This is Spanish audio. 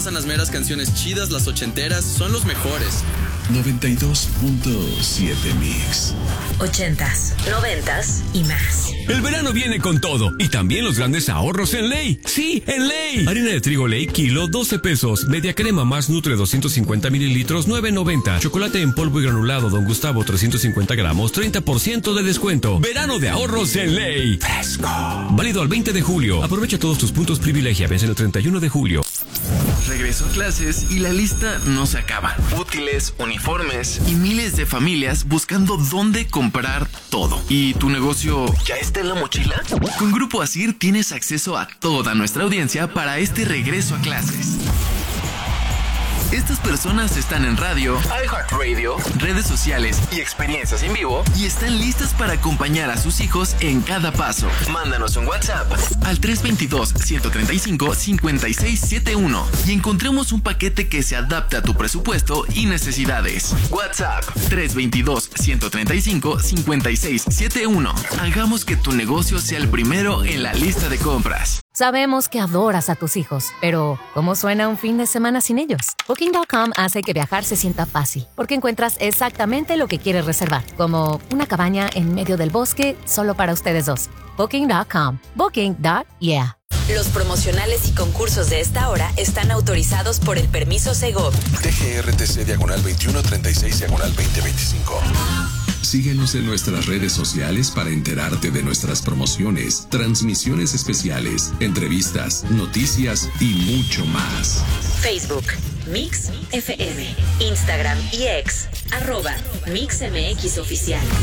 Las meras canciones chidas, las ochenteras, son los mejores. 92.7 Mix. 80s, 90s y más. El verano viene con todo y también los grandes ahorros en Ley. Sí, en Ley. Harina de trigo Ley, kilo, 12 pesos. Media crema más Nutre, 250 mililitros, 9.90. Chocolate en polvo y granulado Don Gustavo, 350 gramos, 30% de descuento. Verano de ahorros en Ley. Fresco. Válido al 20 de julio. Aprovecha todos tus puntos privilegia. Vence el 31 de julio. Regreso a clases y la lista no se acaba. Útiles, uniformes y miles de familias buscando dónde comprar todo. ¿Y tu negocio ya está en la mochila? Con Grupo Asir tienes acceso a toda nuestra audiencia para este regreso a clases. Estas personas están en radio, iHeartRadio, redes sociales y experiencias en vivo y están listas para acompañar a sus hijos en cada paso. Mándanos un WhatsApp al 322-135-5671 y encontremos un paquete que se adapte a tu presupuesto y necesidades. WhatsApp 322-135-5671. Hagamos que tu negocio sea el primero en la lista de compras. Sabemos que adoras a tus hijos, pero ¿cómo suena un fin de semana sin ellos? Booking.com hace que viajar se sienta fácil, porque encuentras exactamente lo que quieres reservar, como una cabaña en medio del bosque solo para ustedes dos. Booking.com. Booking.yeah. Los promocionales y concursos de esta hora están autorizados por el permiso Segov. TGRTC /2136/2025. Síguenos en nuestras redes sociales para enterarte de nuestras promociones, transmisiones especiales, entrevistas, noticias y mucho más. Facebook, Mix FM, Instagram y X, @MixMX Oficial.